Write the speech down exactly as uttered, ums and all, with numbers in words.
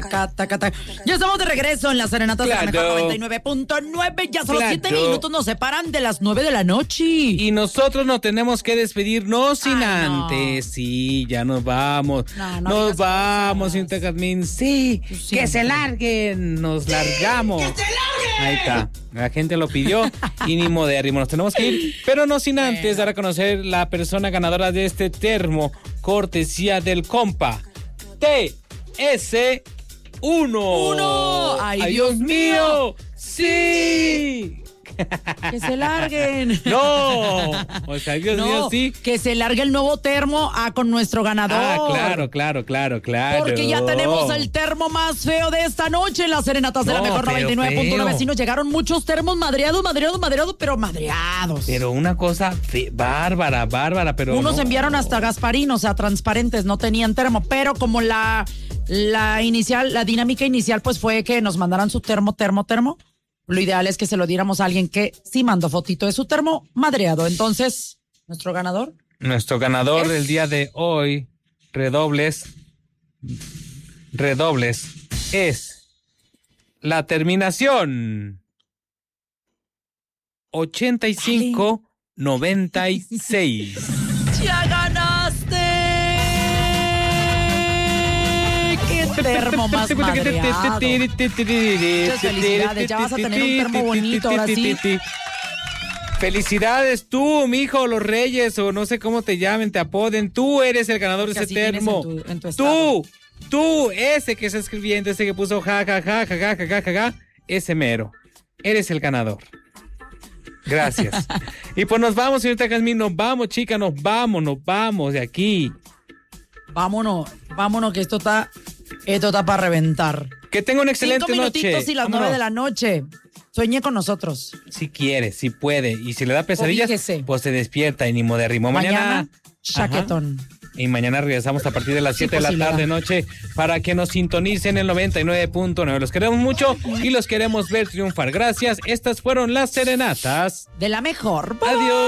taca, taca, taca. Ya estamos de regreso en las serenatas Claro. de la mejor noventa y nueve punto nueve. Ya solo Claro. siete minutos nos separan de las nueve de la noche. Y nosotros nos tenemos que despedir, no sin Ay, no. antes. Sí, ya nos vamos. No, no nos digas vamos, cosas. señorita Jazmín. Sí, Sí. que se larguen. Nos largamos. ¡Que se larguen! Ahí está. La gente lo pidió y ni modérrimo. Nos tenemos que ir, pero no sin antes Bueno. dar a conocer la persona ganadora de este termo, cortesía del compa. T S uno. Uno. Ay, ¡Ay, Dios Dios mío! ¡Sí! Que se larguen. No, o sea, Dios No, mío, sí. que se largue el nuevo termo a con nuestro ganador. Ah, claro, claro, claro, claro. Porque ya tenemos el termo más feo de esta noche en las serenatas de la No, mejor pero noventa y nueve punto nueve. feo. Sí, nos llegaron muchos termos madreados, madreados, madreados, pero madreados. Pero una cosa fe- bárbara, bárbara, pero Unos no. enviaron hasta Gasparín, o sea, transparentes, no tenían termo, pero como la, la inicial, la dinámica inicial, pues fue que nos mandaran su termo, termo, termo. Lo ideal es que se lo diéramos a alguien que sí mandó fotito de su termo madreado. Entonces, nuestro ganador. Nuestro ganador Es- del día de hoy, redobles, redobles, es la terminación ochenta y cinco noventa y seis. ¡Ya ganaste! ¡Qué termo más madreado! Muchas felicidades, ya vas a tener un termo bonito, ahora sí. Felicidades tú, mijo, los reyes, o no sé cómo te llamen, te apoden. Tú eres el ganador de Que ese así tienes termo. en tu- en tu estado. Tú, tú, ese que está escribiendo, ese que puso ja, ja, ja, ja, ja, ja, ja, ja, ja, ese mero. Eres el ganador. Gracias. Y pues nos vamos, señorita Jazmín, nos vamos, chica, nos vamos, nos vamos de aquí. Vámonos, vámonos, que esto está, esto está para reventar. Que tenga una excelente Cinco noche. minutitos y las Vámonos. nueve de la noche. Sueñe con nosotros. Si quiere, si puede. Y si le da pesadillas, Cobíjese. pues se despierta y ni modérrimo. Mañana, Mañana, chaquetón. Ajá. Y mañana regresamos a partir de las Sí, siete de la posibilidad. tarde, noche, para que nos sintonicen el noventa y nueve punto nueve. Los queremos mucho y los queremos ver triunfar. Gracias. Estas fueron las serenatas. De la mejor. Adiós.